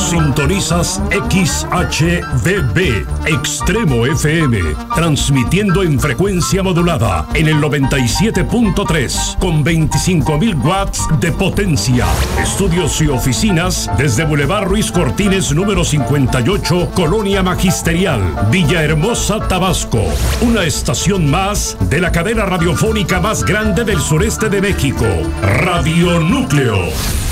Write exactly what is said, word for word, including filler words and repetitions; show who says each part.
Speaker 1: Sintonizas X H V B, Extremo F M, transmitiendo en frecuencia modulada en el noventa y siete punto tres con veinticinco mil watts de potencia. Estudios y oficinas desde Boulevard Ruiz Cortines número cincuenta y ocho, Colonia Magisterial, Villahermosa, Tabasco. Una estación más de la cadena radiofónica más grande del sureste de México, Radio Núcleo.